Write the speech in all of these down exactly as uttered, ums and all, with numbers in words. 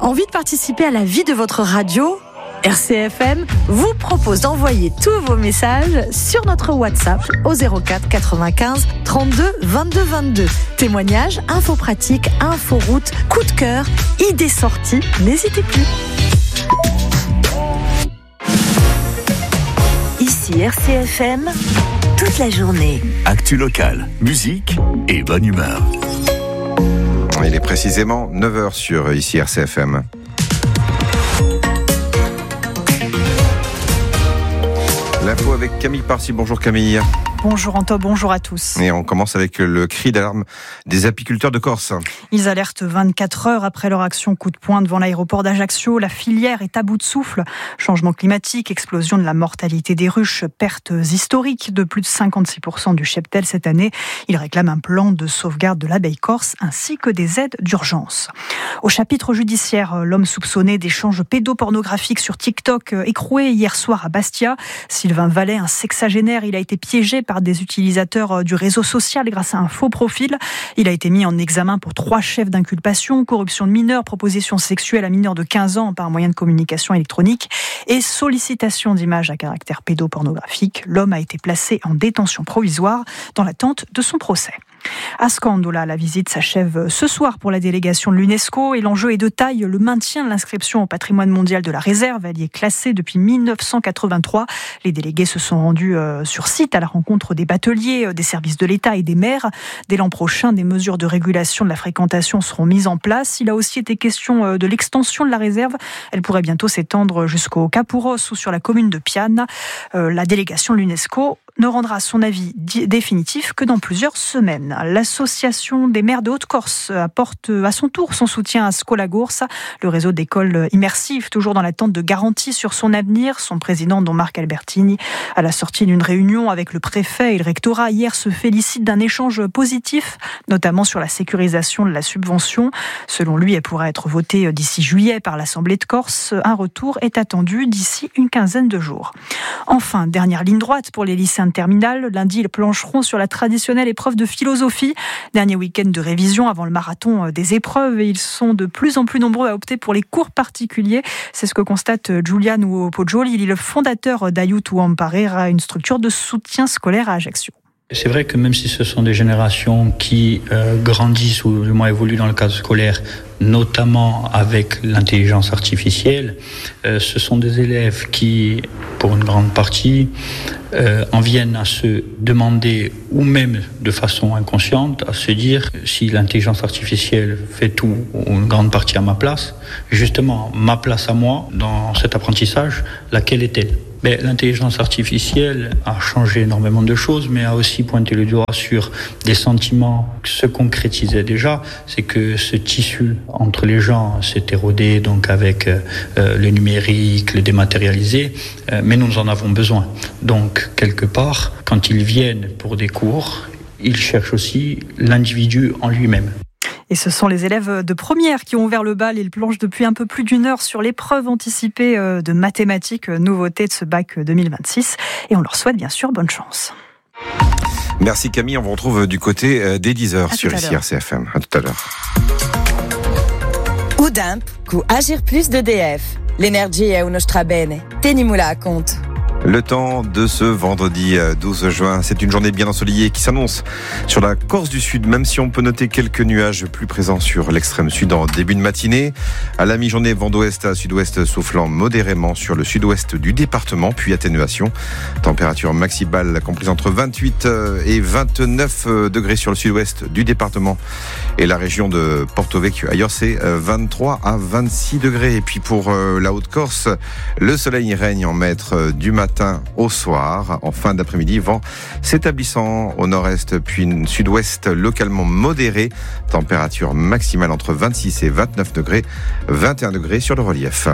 Envie de participer à la vie de votre radio ? R C F M vous propose d'envoyer tous vos messages sur notre WhatsApp au zéro quatre quatre-vingt-quinze trente-deux vingt-deux vingt-deux. Témoignages, infos pratiques, infos route, coup de cœur, idées sorties, n'hésitez plus. Ici R C F M, toute la journée. Actu locale, musique et bonne humeur. Il est précisément neuf heures sur ici R C F M. L'info avec Camille Parcy. Bonjour Camille. Bonjour Anto, bonjour à tous. Et on commence avec le cri d'alarme des apiculteurs de Corse. Ils alertent vingt-quatre heures après leur action coup de poing devant l'aéroport d'Ajaccio. La filière est à bout de souffle. Changement climatique, explosion de la mortalité des ruches, pertes historiques de plus de cinquante-six pour cent du cheptel cette année. Ils réclament un plan de sauvegarde de l'abeille corse ainsi que des aides d'urgence. Au chapitre judiciaire, l'homme soupçonné d'échanges pédopornographiques sur TikTok écroué hier soir à Bastia. Sylvain Vallet, un sexagénaire, il a été piégé par des utilisateurs du réseau social grâce à un faux profil. Il a été mis en examen pour trois chefs d'inculpation, corruption de mineurs, proposition sexuelle à mineurs de quinze ans par moyen de communication électronique et sollicitation d'images à caractère pédopornographique. L'homme a été placé en détention provisoire dans l'attente de son procès. À Scandola, la visite s'achève ce soir pour la délégation de l'UNESCO et l'enjeu est de taille, le maintien de l'inscription au patrimoine mondial de la réserve. Elle y est classée depuis mille neuf cent quatre-vingt-trois. Les délégués se sont rendus sur site à la rencontre des bateliers, des services de l'État et des maires. Dès l'an prochain, des mesures de régulation de la fréquentation seront mises en place. Il a aussi été question de l'extension de la réserve. Elle pourrait bientôt s'étendre jusqu'au Capouros ou sur la commune de Piane. La délégation de l'UNESCO ne rendra son avis définitif que dans plusieurs semaines. L'association des maires de Haute-Corse apporte à son tour son soutien à Scolagoursa, le réseau d'écoles immersives, toujours dans l'attente de garanties sur son avenir. Son président, don Marc Albertini, à la sortie d'une réunion avec le préfet et le rectorat hier, se félicite d'un échange positif, notamment sur la sécurisation de la subvention. Selon lui, elle pourrait être votée d'ici juillet par l'Assemblée de Corse. Un retour est attendu d'ici une quinzaine de jours. Enfin, dernière ligne droite pour les lycéens de terminale. Lundi, ils plancheront sur la traditionnelle épreuve de philosophie. Dernier week-end de révision avant le marathon des épreuves et ils sont de plus en plus nombreux à opter pour les cours particuliers. C'est ce que constate Giuliano Poggioli. Il est le fondateur d'Aiuto Amparare, une structure de soutien scolaire à Ajaccio. C'est vrai que même si ce sont des générations qui euh, grandissent ou du moins évoluent dans le cadre scolaire, notamment avec l'intelligence artificielle, euh, ce sont des élèves qui, pour une grande partie, euh, en viennent à se demander, ou même de façon inconsciente, à se dire si l'intelligence artificielle fait tout ou une grande partie à ma place, justement, ma place à moi dans cet apprentissage, laquelle est-elle ? Mais l'intelligence artificielle a changé énormément de choses, mais a aussi pointé le doigt sur des sentiments qui se concrétisaient déjà. C'est que ce tissu entre les gens s'est érodé donc avec euh, le numérique, le dématérialisé, euh, mais nous en avons besoin. Donc, quelque part, quand ils viennent pour des cours, ils cherchent aussi l'individu en lui-même. Et ce sont les élèves de première qui ont ouvert le bal. Ils plongent depuis un peu plus d'une heure sur l'épreuve anticipée de mathématiques, nouveauté de ce bac deux mille vingt-six. Et on leur souhaite bien sûr bonne chance. Merci Camille, on vous retrouve du côté des dix heures sur ici R C F M. À tout à l'heure. Udimp, cu Agir Plus d'E D F. L'energia è uno strabene. Tenimula a compte. Le temps de ce vendredi douze juin, c'est une journée bien ensoleillée qui s'annonce sur la Corse du Sud, même si on peut noter quelques nuages plus présents sur l'extrême sud en début de matinée. À la mi-journée, vent d'ouest à sud-ouest soufflant modérément sur le sud-ouest du département, puis atténuation. Température maximale comprise entre vingt-huit et vingt-neuf degrés sur le sud-ouest du département et la région de Porto Vecchio. Ailleurs, c'est vingt-trois à vingt-six degrés. Et puis pour la Haute-Corse, le soleil règne en maître du matin au soir. En fin d'après-midi, vent s'établissant au nord-est puis sud-ouest localement modéré. Température maximale entre vingt-six et vingt-neuf degrés, vingt et un degrés sur le relief.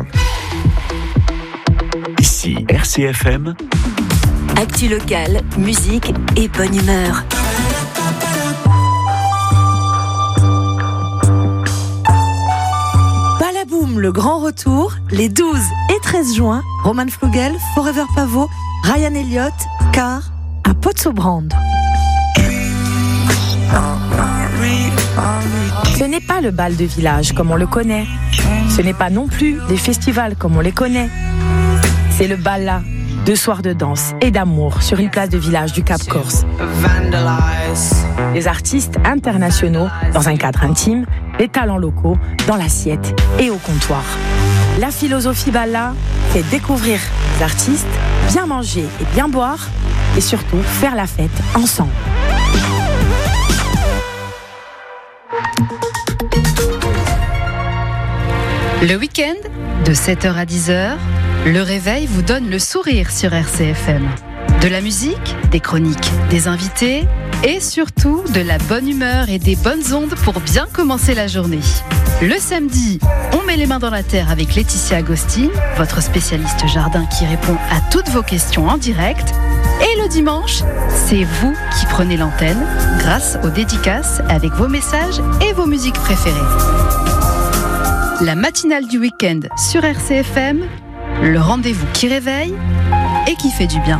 Ici R C F M. Actu locale, musique et bonne humeur. Balaboum, le grand retour, les douze et treize juin, Roman Flugel, Forever Pavot, Ryan Elliott, Car, à Pozzobrand. Dreams are not real. Ce n'est pas le bal de village comme on le connaît. Ce n'est pas non plus les festivals comme on les connaît. C'est le bal là, deux soirs de danse et d'amour sur une place de village du Cap Corse. Des artistes internationaux dans un cadre intime, des talents locaux dans l'assiette et au comptoir. La philosophie Balla, c'est découvrir les artistes, bien manger et bien boire et surtout faire la fête ensemble. Le week-end, de sept heures à dix heures, le réveil vous donne le sourire sur R C F M. De la musique, des chroniques, des invités et surtout de la bonne humeur et des bonnes ondes pour bien commencer la journée. Le samedi, on met les mains dans la terre avec Laetitia Agostine, votre spécialiste jardin qui répond à toutes vos questions en direct. Et le dimanche, c'est vous qui prenez l'antenne grâce aux dédicaces avec vos messages et vos musiques préférées. La matinale du week-end sur R C F M, le rendez-vous qui réveille et qui fait du bien.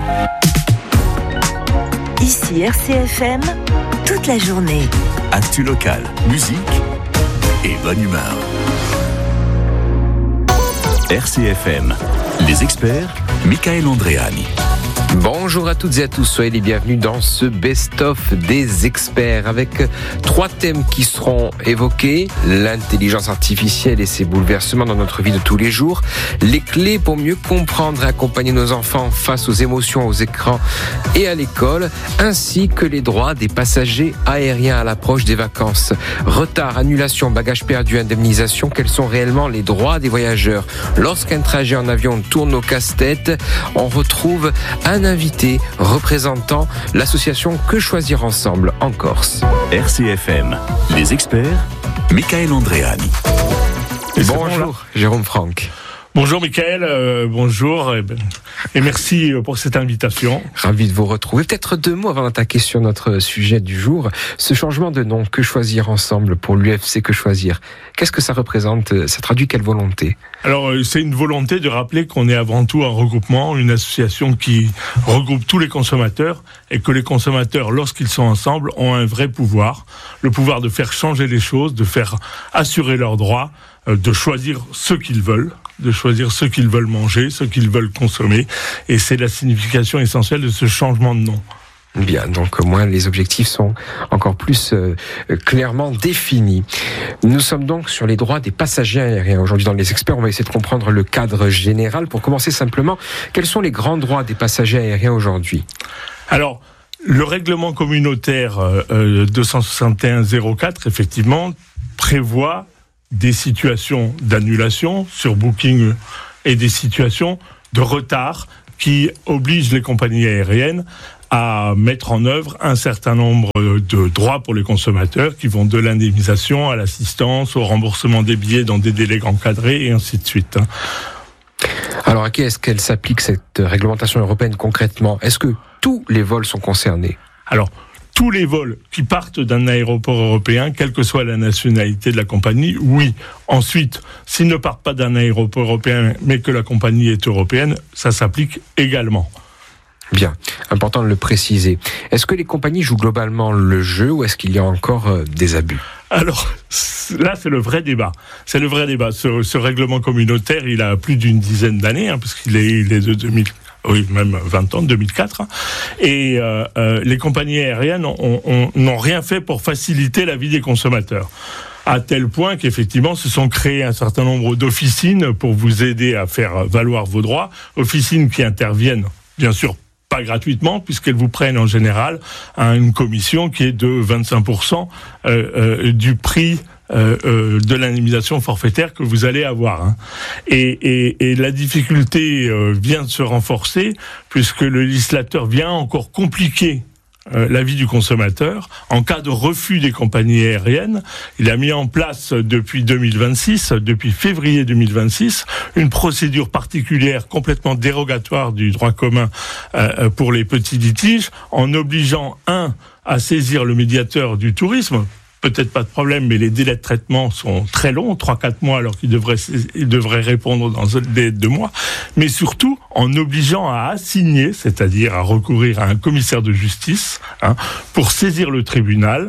Ici R C F M, toute la journée. Actu locale, musique et bonne humeur. R C F M, les experts, Michael Andréani. Bonjour à toutes et à tous, soyez les bienvenus dans ce best-of des experts avec trois thèmes qui seront évoqués: l'intelligence artificielle et ses bouleversements dans notre vie de tous les jours, les clés pour mieux comprendre et accompagner nos enfants face aux émotions, aux écrans et à l'école, ainsi que les droits des passagers aériens à l'approche des vacances. Retard, annulation, bagages perdus, indemnisation, quels sont réellement les droits des voyageurs? Lorsqu'un trajet en avion tourne au casse-tête, on retrouve un invité représentant l'association Que Choisir Ensemble en Corse. R C F M, les experts, Michael Andréani. Bonjour, Jérôme Franck. Bonjour Michael, euh, bonjour et, ben, et merci pour cette invitation. Ravi de vous retrouver. Peut-être deux mots avant d'attaquer sur notre sujet du jour. Ce changement de nom, Que Choisir Ensemble, pour l'U F C Que Choisir, qu'est-ce que ça représente? Ça traduit quelle volonté? Alors c'est une volonté de rappeler qu'on est avant tout un regroupement, une association qui regroupe tous les consommateurs et que les consommateurs, lorsqu'ils sont ensemble, ont un vrai pouvoir. Le pouvoir de faire changer les choses, de faire assurer leurs droits, de choisir ce qu'ils veulent, de choisir ce qu'ils veulent manger, ce qu'ils veulent consommer. Et c'est la signification essentielle de ce changement de nom. Bien, donc au moins les objectifs sont encore plus euh, clairement définis. Nous sommes donc sur les droits des passagers aériens. Aujourd'hui dans Les Experts, on va essayer de comprendre le cadre général. Pour commencer simplement, quels sont les grands droits des passagers aériens aujourd'hui? Alors, le règlement communautaire euh, deux cent soixante et un zéro quatre, effectivement, prévoit des situations d'annulation sur Booking et des situations de retard qui obligent les compagnies aériennes à mettre en œuvre un certain nombre de droits pour les consommateurs qui vont de l'indemnisation à l'assistance, au remboursement des billets dans des délais encadrés et ainsi de suite. Alors à qui est-ce qu'elle s'applique cette réglementation européenne concrètement? Est-ce que tous les vols sont concernés? Alors, tous les vols qui partent d'un aéroport européen, quelle que soit la nationalité de la compagnie, oui. Ensuite, s'ils ne partent pas d'un aéroport européen, mais que la compagnie est européenne, ça s'applique également. Bien, important de le préciser. Est-ce que les compagnies jouent globalement le jeu ou est-ce qu'il y a encore euh, des abus? Alors, là, c'est le vrai débat. C'est le vrai débat. Ce, ce règlement communautaire, il a plus d'une dizaine d'années, hein, parce qu'il est, il est de deux mille, oui, même vingt ans, deux mille quatre. Hein, et euh, euh, les compagnies aériennes ont, ont, n'ont rien fait pour faciliter la vie des consommateurs. À tel point qu'effectivement, se sont créés un certain nombre d'officines pour vous aider à faire valoir vos droits. Officines qui interviennent, bien sûr, pas gratuitement, puisqu'elles vous prennent en général à une commission qui est de vingt-cinq pour cent euh, euh, du prix euh, euh, de l'indemnisation forfaitaire que vous allez avoir. Hein. Et, et, et la difficulté euh, vient de se renforcer, puisque le législateur vient encore compliquer Euh, la vie du consommateur. En cas de refus des compagnies aériennes, il a mis en place depuis deux mille vingt-six, depuis février deux mille vingt-six, une procédure particulière complètement dérogatoire du droit commun euh, pour les petits litiges, en obligeant, un, à saisir le médiateur du tourisme. Peut-être pas de problème, mais les délais de traitement sont très longs, trois à quatre mois, alors qu'ils devraient, ils devraient répondre dans un délai de deux mois. Mais surtout, en obligeant à assigner, c'est-à-dire à recourir à un commissaire de justice, hein, pour saisir le tribunal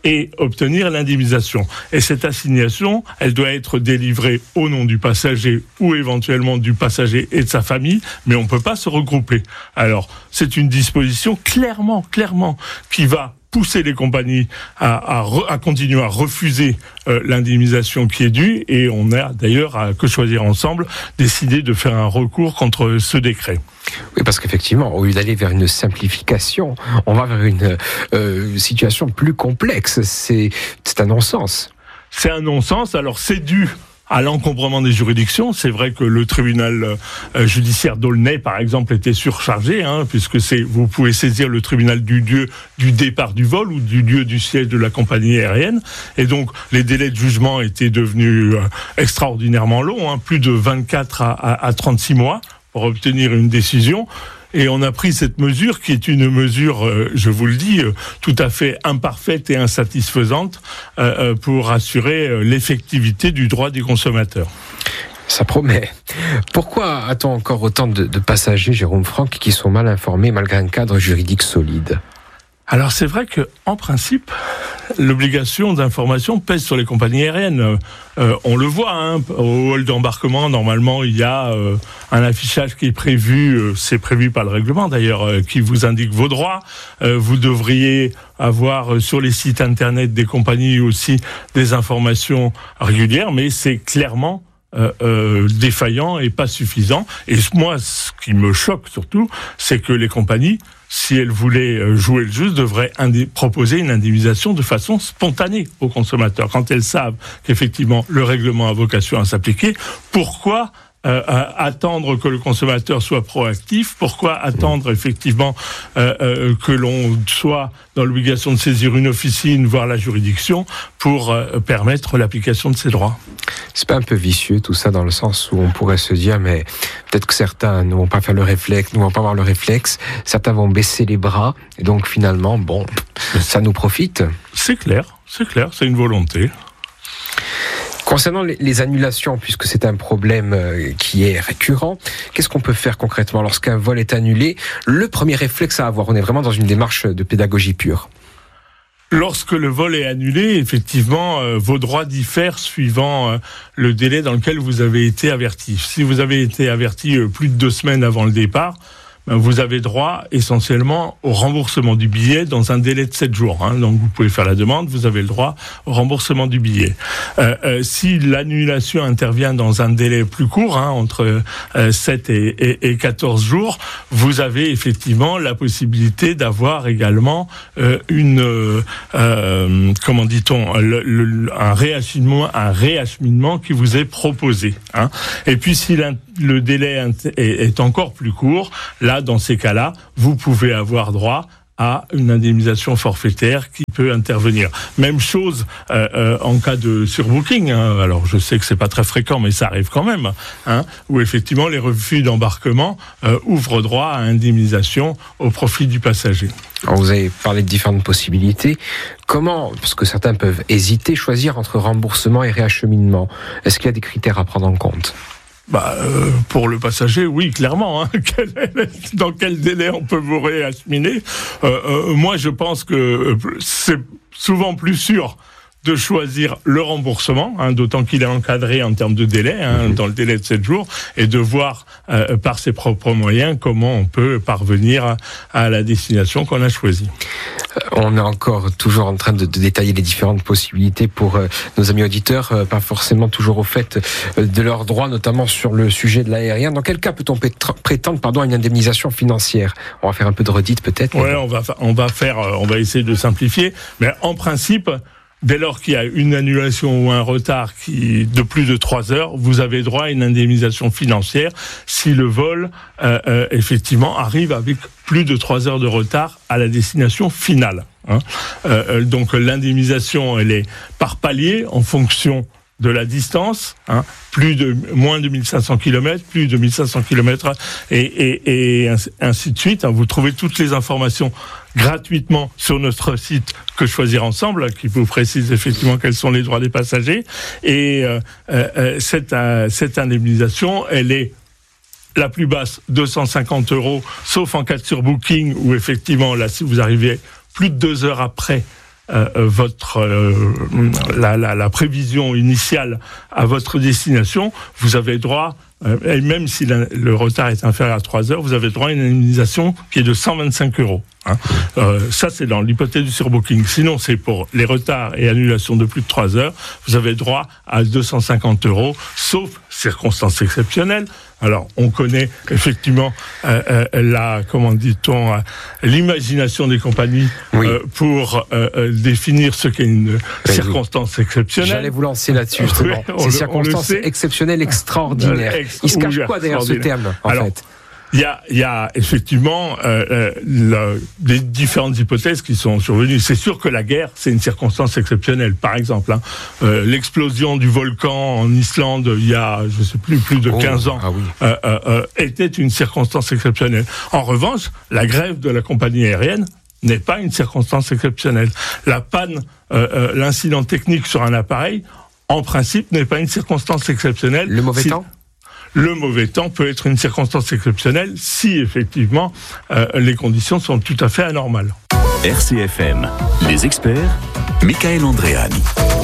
et obtenir l'indemnisation. Et cette assignation, elle doit être délivrée au nom du passager ou éventuellement du passager et de sa famille, mais on ne peut pas se regrouper. Alors, c'est une disposition clairement, clairement, qui va pousser les compagnies à, à, re, à continuer à refuser euh, l'indemnisation qui est due, et on a d'ailleurs, à Que Choisir Ensemble, décidé de faire un recours contre ce décret. Oui, parce qu'effectivement, au lieu d'aller vers une simplification, on va vers une euh, situation plus complexe. C'est, c'est un non-sens. C'est un non-sens. Alors, c'est dû à l'encombrement des juridictions. C'est vrai que le tribunal euh, judiciaire d'Aulnay, par exemple, était surchargé, hein, puisque c'est, vous pouvez saisir le tribunal du lieu du départ du vol ou du lieu du siège de la compagnie aérienne. Et donc, les délais de jugement étaient devenus euh, extraordinairement longs, hein, plus de vingt-quatre à, à, à trente-six mois pour obtenir une décision. Et on a pris cette mesure qui est une mesure, euh, je vous le dis, euh, tout à fait imparfaite et insatisfaisante euh, euh, pour assurer euh, l'effectivité du droit des consommateurs. Ça promet. Pourquoi a-t-on encore autant de, de passagers, Jérôme Franck, qui sont mal informés malgré un cadre juridique solide ? Alors c'est vrai que, en principe, l'obligation d'information pèse sur les compagnies aériennes. Euh, on le voit, hein, au hall d'embarquement, normalement, il y a euh, un affichage qui est prévu, euh, c'est prévu par le règlement d'ailleurs, euh, qui vous indique vos droits. Euh, vous devriez avoir euh, sur les sites internet des compagnies aussi des informations régulières, mais c'est clairement Euh, euh, défaillant et pas suffisant. Et moi, ce qui me choque surtout, c'est que les compagnies, si elles voulaient jouer le jeu, devraient indé- proposer une indemnisation de façon spontanée aux consommateurs. Quand elles savent qu'effectivement le règlement a vocation à s'appliquer, pourquoi Euh, attendre que le consommateur soit proactif? Pourquoi attendre effectivement euh, euh, que l'on soit dans l'obligation de saisir une officine, voire la juridiction, pour euh, permettre l'application de ses droits? C'est pas un peu vicieux tout ça, dans le sens où on pourrait se dire, mais peut-être que certains ne vont pas faire le réflexe, ne vont pas avoir le réflexe, certains vont baisser les bras, et donc finalement, bon, ça nous profite. C'est clair, c'est clair, c'est une volonté. Concernant les, les annulations, puisque c'est un problème euh, qui est récurrent, qu'est-ce qu'on peut faire concrètement lorsqu'un vol est annulé? Le premier réflexe à avoir, on est vraiment dans une démarche de pédagogie pure. Lorsque le vol est annulé, effectivement, euh, vos droits diffèrent suivant euh, le délai dans lequel vous avez été averti. Si vous avez été averti euh, plus de deux semaines avant le départ, vous avez droit essentiellement au remboursement du billet dans un délai de sept jours. Hein. Donc vous pouvez faire la demande, vous avez le droit au remboursement du billet. Euh, euh, si l'annulation intervient dans un délai plus court, hein, entre euh, sept et, et, et quatorze jours, vous avez effectivement la possibilité d'avoir également euh, une, euh, euh, comment dit-on, le, le, un réacheminement, un réacheminement qui vous est proposé. Hein. Et puis si le délai est, est encore plus court, là, dans ces cas-là, vous pouvez avoir droit à une indemnisation forfaitaire qui peut intervenir. Même chose euh, euh, en cas de surbooking. Hein. Alors, je sais que c'est pas très fréquent, mais ça arrive quand même. Hein, où effectivement, les refus d'embarquement euh, ouvrent droit à indemnisation au profit du passager. Alors, vous avez parlé de différentes possibilités. Comment, parce que certains peuvent hésiter, choisir entre remboursement et réacheminement? Est-ce qu'il y a des critères à prendre en compte? Bah, euh, pour le passager, oui, clairement. Hein. Dans quel délai on peut vous réacheminer? euh, euh, Moi, je pense que euh, c'est souvent plus sûr de choisir le remboursement, hein, d'autant qu'il est encadré en termes de délai, hein, dans le délai de sept jours, et de voir euh, par ses propres moyens comment on peut parvenir à, à la destination qu'on a choisie. On est encore toujours en train de, de détailler les différentes possibilités pour euh, nos amis auditeurs, euh, pas forcément toujours au fait euh, de leurs droits, notamment sur le sujet de l'aérien. Dans quel cas peut-on prétendre pardon, à une indemnisation financière? On va faire un peu de redite peut-être. Oui, on va, on va faire, on va essayer de simplifier, mais en principe, dès lors qu'il y a une annulation ou un retard qui de plus de trois heures, vous avez droit à une indemnisation financière si le vol euh, euh, effectivement arrive avec plus de trois heures de retard à la destination finale. Hein. Euh, donc l'indemnisation, elle est par palier en fonction de la distance, hein, plus de moins de mille cinq cents kilomètres, plus de mille cinq cents kilomètres, et, et, et ainsi de suite. Vous trouvez toutes les informations gratuitement sur notre site Que Choisir Ensemble, qui vous précise effectivement quels sont les droits des passagers. Et euh, euh, cette, euh, cette indemnisation, elle est la plus basse, deux cent cinquante euros, sauf en cas de surbooking, où effectivement, là, si vous arrivez plus de deux heures après euh, votre euh, la, la, la prévision initiale à votre destination, vous avez droit, euh, et même si la, le retard est inférieur à trois heures, vous avez droit à une indemnisation qui est de cent vingt-cinq euros. Hein. Euh, ça, c'est dans l'hypothèse du surbooking. Sinon, c'est pour les retards et annulations de plus de trois heures, vous avez droit à deux cent cinquante euros, sauf circonstances exceptionnelles. Alors, on connaît effectivement euh, euh, la, comment dit-on, euh, l'imagination des compagnies oui. euh, pour euh, euh, définir ce qu'est une oui, circonstance oui. exceptionnelle. J'allais vous lancer là-dessus, justement. Oui, c'est circonstance exceptionnelle extraordinaire. Ex- Il se cache quoi derrière ce terme, en Alors, fait Il y a, il y a effectivement euh, euh, la, des différentes hypothèses qui sont survenues. C'est sûr que la guerre, c'est une circonstance exceptionnelle. Par exemple, hein, euh, l'explosion du volcan en Islande il y a, je ne sais plus, plus de quinze ans, oh, ah oui. euh, euh, euh, était une circonstance exceptionnelle. En revanche, la grève de la compagnie aérienne n'est pas une circonstance exceptionnelle. La panne, euh, euh, l'incident technique sur un appareil, en principe, n'est pas une circonstance exceptionnelle. Le mauvais si... temps ? Le mauvais temps peut être une circonstance exceptionnelle si, effectivement, euh, les conditions sont tout à fait anormales. R C F M, les experts, Michael Andréani.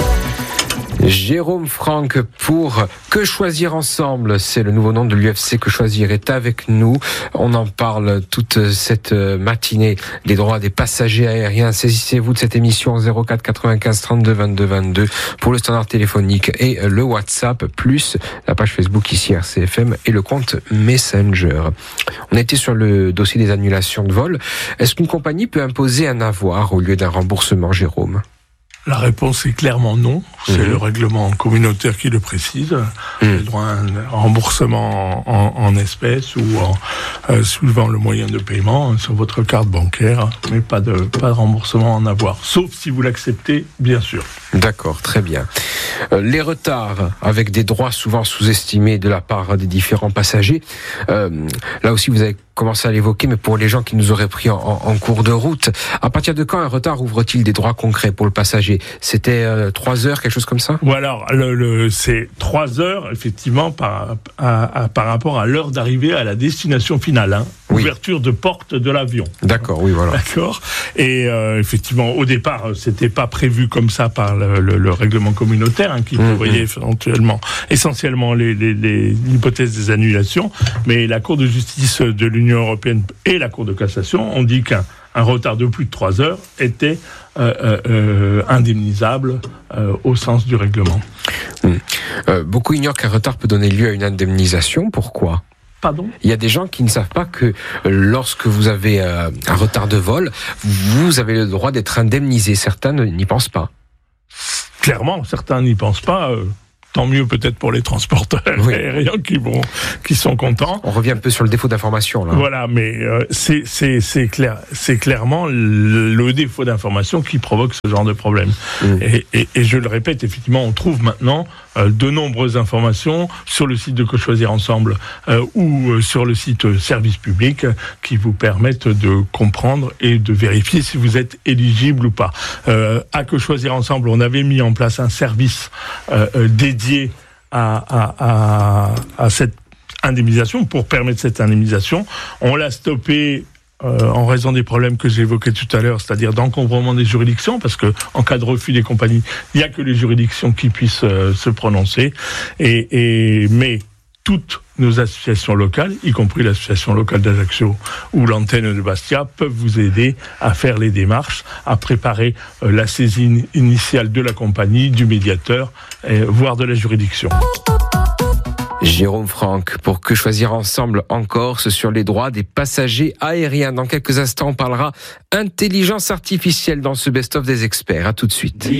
Jérôme Franck pour Que Choisir Ensemble, c'est le nouveau nom de l'U F C Que Choisir, est avec nous. On en parle toute cette matinée, les droits des passagers aériens. Saisissez-vous de cette émission zéro quatre quatre-vingt-quinze trente-deux vingt-deux vingt-deux pour le standard téléphonique et le WhatsApp, plus la page Facebook ici R C F M et le compte Messenger. On était sur le dossier des annulations de vol. Est-ce qu'une compagnie peut imposer un avoir au lieu d'un remboursement, Jérôme ? La réponse est clairement non. C'est mmh. le règlement communautaire qui le précise. Mmh. Le droit à un remboursement en, en, en espèces ou en euh, suivant le moyen de paiement sur votre carte bancaire, mais pas de pas de remboursement en avoir, sauf si vous l'acceptez, bien sûr. D'accord, très bien. Euh, les retards avec des droits souvent sous-estimés de la part des différents passagers. Euh, là aussi, vous avez commencé à l'évoquer, mais pour les gens qui nous auraient pris en, en cours de route, à partir de quand un retard ouvre-t-il des droits concrets pour le passager ? C'était euh, trois heures, quelque chose comme ça ? Ou alors, le, le, c'est trois heures, effectivement, par, à, à, par rapport à l'heure d'arrivée à la destination finale. Hein. Oui. Ouverture de porte de l'avion. D'accord, oui, voilà. D'accord. Et euh, effectivement, au départ, c'était pas prévu comme ça par le, le, le règlement communautaire, hein, qui mmh, prévoyait mmh. éventuellement, essentiellement les, les, les, l'hypothèse des annulations. Mais la Cour de justice de l'Union européenne et la Cour de cassation ont dit qu'un un retard de plus de trois heures était euh, euh, indemnisable euh, au sens du règlement. Mmh. Euh, beaucoup ignorent qu'un retard peut donner lieu à une indemnisation. Pourquoi ? Pardon ? Il y a des gens qui ne savent pas que lorsque vous avez euh, un retard de vol, vous avez le droit d'être indemnisé. Certains n'y pensent pas. Clairement, certains n'y pensent pas. Euh... Tant mieux peut-être pour les transporteurs oui. aériens qui vont, qui sont contents. On revient un peu sur le défaut d'information là. Voilà, mais euh, c'est c'est c'est clair, c'est clairement le, le défaut d'information qui provoque ce genre de problème. Mmh. Et, et, et je le répète, effectivement, on trouve maintenant euh, de nombreuses informations sur le site de Que Choisir Ensemble euh, ou euh, sur le site Service Public euh, qui vous permettent de comprendre et de vérifier si vous êtes éligible ou pas. Euh, à Que Choisir Ensemble, on avait mis en place un service euh, euh, dédié À, à, à, à cette indemnisation, pour permettre cette indemnisation. On l'a stoppé euh, en raison des problèmes que j'évoquais tout à l'heure, c'est-à-dire d'encombrement des juridictions, parce que en cas de refus des compagnies, il n'y a que les juridictions qui puissent euh, se prononcer. Et, et, mais toutes nos associations locales, y compris l'association locale d'Ajaccio ou l'antenne de Bastia, peuvent vous aider à faire les démarches, à préparer euh, la saisine initiale de la compagnie, du médiateur, et, voire de la juridiction. Jérôme Franck, pour Que Choisir Ensemble en Corse sur les droits des passagers aériens. Dans quelques instants, on parlera intelligence artificielle dans ce best-of des experts. À tout de suite.